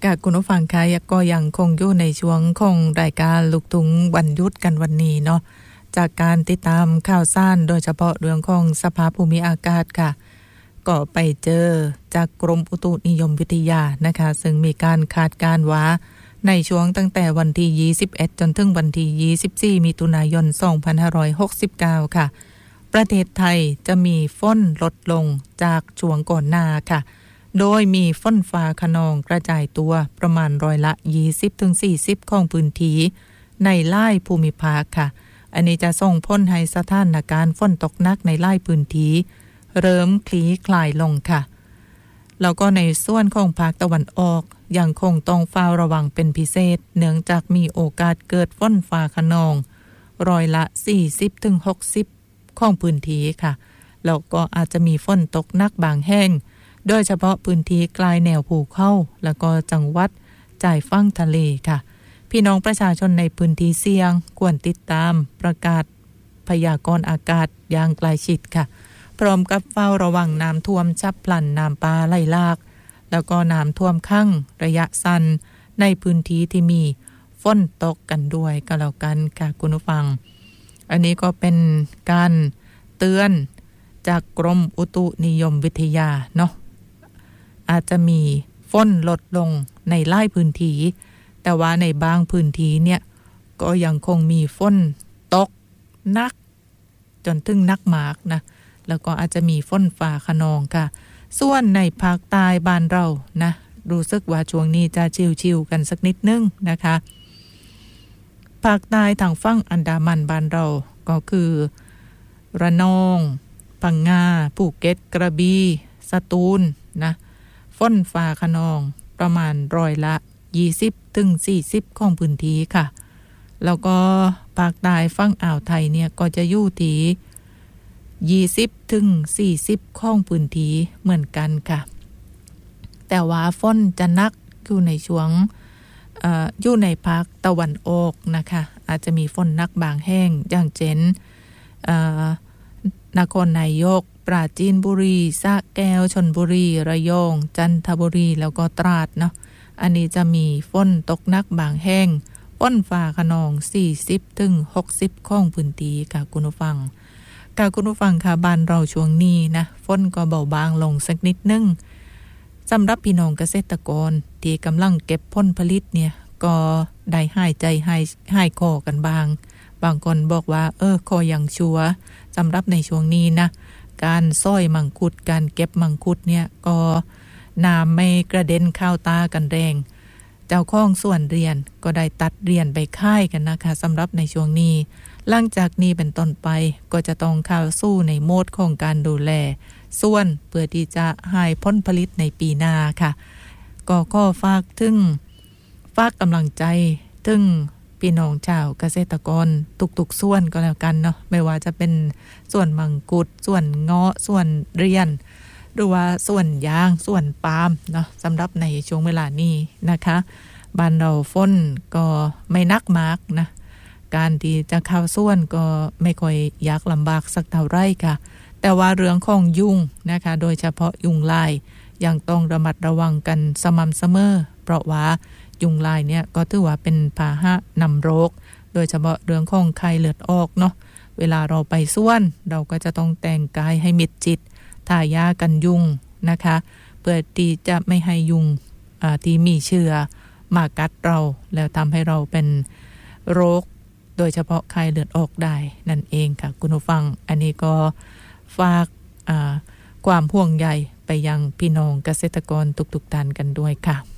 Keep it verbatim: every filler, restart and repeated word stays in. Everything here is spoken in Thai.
ค่ะคุณผู้ฟังคะก็ยังคงอยู่ในช่วงของรายการลูกทุ่งวันหยุดกันวันนี้เนาะจากการติดตามข่าวสารโดยเฉพาะเรื่องของสภาพภูมิอากาศค่ะก็ไปเจอจากกรมอุตุนิยมวิทยานะคะซึ่งมีการคาดการณ์ว่าในช่วงตั้งแต่วันที่ยี่สิบเอ็ดจนถึงวันที่ยี่สิบสี่มิถุนายนสองพันห้าร้อยหกสิบเก้าค่ะประเทศไทยจะมีฝนลดลงจากช่วงก่อนหน้าค่ะโดยมีฝนฟ้าคะนองกระจายตัวประมาณร้อยละ ยี่สิบถึงสี่สิบ ของพื้นที่ในหลายภูมิภาคค่ะอันนี้จะส่งผลให้สถานการณ์ฝนตกหนักในหลายพื้นที่เริ่มคลี่คลายลงค่ะแล้วก็ในส่วนของภาคตะวันออกยังคงต้องเฝ้าระวังเป็นพิเศษเนื่องจากมีโอกาสเกิดฝนฟ้าคะนองร้อยละ สี่สิบถึงหกสิบ ของพื้นที่ค่ะแล้วก็อาจจะมีฝนตกหนักบางแห่งโดยเฉพาะพื้นที่ใกล้แนวภูเขาแล้วก็จังหวัดจ่ายฝั่งทะเลค่ะพี่น้องประชาชนในพื้นที่เสี่ยงควรติดตามประกาศพยากรณ์อากาศอย่างใกล้ชิดค่ะพร้อมกับเฝ้าระวังน้ำท่วมฉับพลันน้ำป่าไหลหลากแล้วก็น้ำท่วมขังระยะสั้นในพื้นที่ที่มีฝนตกกันด้วยก็แล้วกันค่ะคุณผู้ฟังอันนี้ก็เป็นการเตือนจากกรมอุตุนิยมวิทยาเนาะอาจจะมีฝนลดลงในหลายพื้นที่แต่ว่าในบางพื้นที่เนี่ยก็ยังคงมีฝนตกหนักจนถึงหนักมากนะแล้วก็อาจจะมีฝนฟ้าคะนองค่ะส่วนในภาคใต้บ้านเรานะรู้สึกว่าช่วงนี้จะชิวๆกันสักนิดนึงนะคะภาคใต้ทางฝั่งอันดามันบ้านเราก็คือระนองพังงาภูเก็ตกระบี่สตูลนะฝนฟ้าคะนองประมาณร้อยละยี่สิบถึงสี่สิบของพื้นที่ค่ะแล้วก็ภาคใต้ฝั่งอ่าวไทยเนี่ยก็จะอยู่ที่ยี่สิบถึงสี่สิบของพื้นที่เหมือนกันค่ะแต่ว่าฝนจะหนักอยู่ในช่วงเอ่ออยู่ในภาคตะวันออกนะคะอาจจะมีฝนหนักบางแห่งอย่างเช่นเอ่อนครนายกปราจีนบุรีสระแก้วชลบุรีระยองจันทบุรีแล้วก็ตราดเนาะอันนี้จะมีฝนตกหนักบางแห่งฝนฟ้าคะนองสี่สิบถึงหกสิบของพื้นที่ค่ะคุณผู้ฟังค่ะคุณผู้ฟังค่ะบ้านเราช่วงนี้นะฝนก็เบาบางลงสักนิดนึงสำหรับพี่น้องเกษตรกรที่กำลังเก็บผลผลิตเนี่ยก็ได้หายใจหายหายคอกันบางบางคนบอกว่าเออคอยังชัวสำหรับในช่วงนี้นะการซ้อยมังคุดการเก็บมังคุดเนี่ยก็น้ำไม่กระเด็นเข้าตากันแรงเจ้าของส่วนเรียนก็ได้ตัดเรียนไปค่ายกันนะคะสำหรับในช่วงนี้หลังจากนี้เป็นต้นไปก็จะต้องเข้าสู้ในโหมดของการดูแลส่วนเพื่อที่จะให้ผลผลิตในปีหน้าค่ะก็ขอฝากถึงฝากกำลังใจถึงพี่น้องชาวเกษตรกรทุกๆส่วนก็แล้วกันเนาะไม่ว่าจะเป็นส่วนมังคุดส่วนเงาะส่วนเรียนหรือว่าส่วนยางส่วนปาล์มเนาะสำหรับในช่วงเวลานี้นะคะบ้านเราฝนก็ไม่นักมากนะการที่จะเข้าส่วนก็ไม่ค่อยยากลำบากสักเท่าไรค่ะแต่ว่าเรื่องของยุงนะคะโดยเฉพาะยุงลายยังต้องระมัดระวังกันสม่ำเสมอเพราะว่ายุงลายเนี่ยก็ถือว่าเป็นพาหะนำโรคโดยเฉพาะเรื่องของไข้เลือดออกเนาะเวลาเราไปส่วนเราก็จะต้องแต่งกายให้มิดชิดทายากันยุงนะคะเพื่อที่จะไม่ให้ยุงที่มีเชื้อมากัดเราแล้วทำให้เราเป็นโรคโดยเฉพาะไข้เลือดออกได้นั่นเองค่ะคุณผู้ฟังอันนี้ก็ฝากความห่วงใยไปยังพี่น้องเกษตรกรทุกๆท่านกันด้วยค่ะ